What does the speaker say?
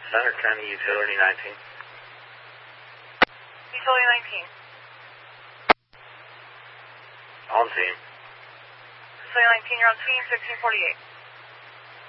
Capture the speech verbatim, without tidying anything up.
Center County, Utility nineteen. Utility nineteen. On team. Utility nineteen, you're on team fifteen forty-eight.